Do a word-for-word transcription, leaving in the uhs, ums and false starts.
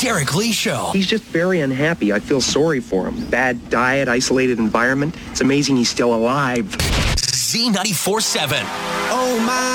Derek Lee Show. He's just very unhappy. I feel sorry for him. Bad diet, isolated environment. It's amazing he's still alive. Z ninety-four seven. Oh, my.